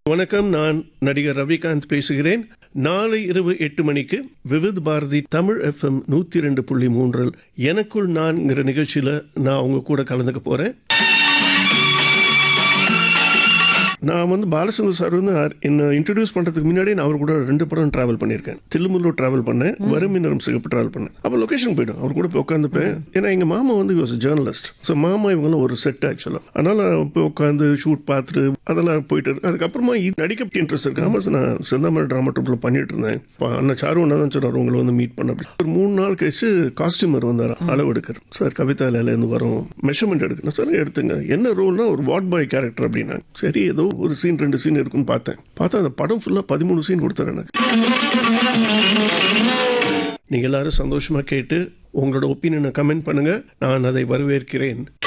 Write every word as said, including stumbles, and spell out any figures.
வணக்கம், நான் நடிகர் ரவிகாந்த் பேசுகிறேன். நாளை இரவு எட்டு மணிக்கு விவித் பாரதி தமிழ் எஃப்எம் நூற்றி ரெண்டு புள்ளி மூன்றில் எனக்குள் நான்ங்கிற நிகழ்ச்சியில் நான் உங்க கூட கலந்துக்க போகிறேன். நான் வந்து பாலச்சந்தர் சார் வந்து என்னை இன்ட்ரடியூஸ் பண்ணுறதுக்கு முன்னாடி நான் அவர் கூட ரெண்டு படம் ட்ராவல் பண்ணியிருக்கேன். தில்லுமுல்லூர் ட்ராவல் பண்ணேன், வறுமினரும் சிகப்பு ட்ராவல் பண்ணேன். அப்போ லொக்கேஷன் போய்டும், அவர் கூட போய் உட்காந்துப்பேன். ஏன்னா எங்கள் மாமா வந்து வாஸ் ஜேர்னலிஸ்ட். ஸோ மாமா இவங்களும் ஒரு செட் ஆக்சுவலாக. அதனால் போய் உட்காந்து ஷூட் பார்த்துட்டு அதெல்லாம் போயிட்டு இருக்கு. அதுக்கப்புறமா இது நடிக்க இன்ட்ரெஸ்ட் இருக்கு. ஆமாம் சார், நான் செந்தாமரை ட்ராமா ட்ரூப்பில் பண்ணிட்டு இருந்தேன். இப்போ அண்ணன் சாரு ஒன்றா தான் சொன்னார் உங்களை வந்து மீட் பண்ண. அப்படி ஒரு மூணு நாள் கழிச்சு காஸ்டியூமர் வந்தார் அளவு எடுக்கிறது. சார் கவிதா இலேருந்து வரும் மெஷர்மெண்ட் எடுக்கணும் சார். எடுத்துங்க. என்ன ரோல்னா ஒரு வார்ட் பாய் கேரக்டர் அப்படின்னா. சரி, ஏதோ ஒரு சீன் ரெண்டு சீன் இருக்குன்னு பார்த்தேன். பார்த்தா அந்த படம் ஃபுல்லாக பதிமூணு சீன் கொடுத்தாரு எனக்கு. நீங்கள் எல்லாரும் சந்தோஷமாக கேட்டு உங்களோட ஒப்பீனியனை கமெண்ட் பண்ணுங்க. நான் அதை வரவேற்கிறேன்.